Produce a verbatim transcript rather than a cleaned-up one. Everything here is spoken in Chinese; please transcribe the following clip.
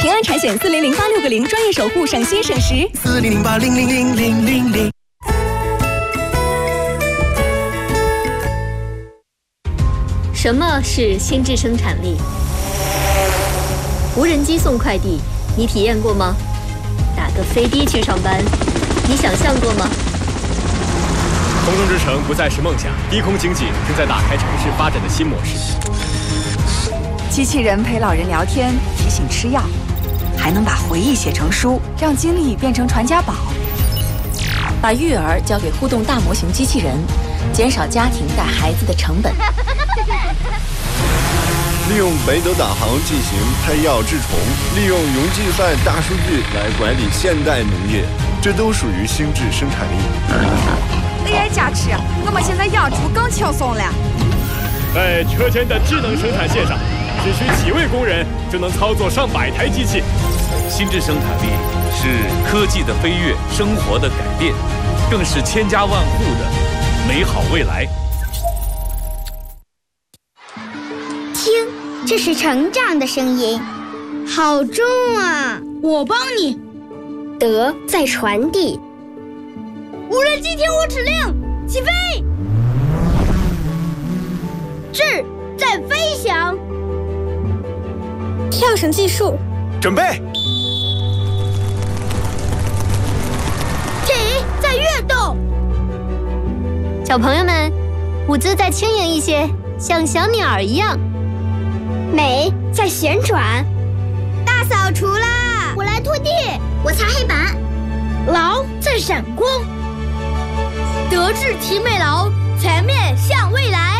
平安产险四零零八六个零，专业守护，省心省时。 四零零八零零零零零零。 什么是心智生产力？无人机送快递，你体验过吗？打个飞的去上班，你想象过吗？ 空中之城不再是梦想，低空经济正在打开城市发展的新模式。 机器人陪老人聊天，提醒吃药，还能把回忆写成书，让经历变成传家宝。把育儿交给互动大模型机器人，减少家庭带孩子的成本。 利用北斗导航进行配药治虫，利用云计算大数据来管理现代农业，这都属于心智生产力。 A I 加持，我们现在养猪更轻松了。 在车间的智能生产线上，只需几位工人就能操作上百台机器。 心智生产力是科技的飞跃，生活的改变，更是千家万户的美好未来。 听，这是成长的声音，好重啊！ 我帮你。 德在传递。 无人机听我指令，起飞！智在飞翔。 跳绳计数， 准备。 体在跃动。 小朋友们，舞姿再轻盈一些，像小鸟儿一样。 美在旋转。 大扫除啦！我来拖地， 我擦黑板。 劳在闪光。德智体美劳，全面向未来。